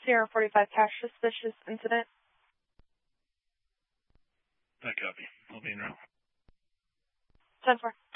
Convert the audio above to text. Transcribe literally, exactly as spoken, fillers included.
Sierra forty-five cash suspicious incident. I copy. I'll be in route. ten four.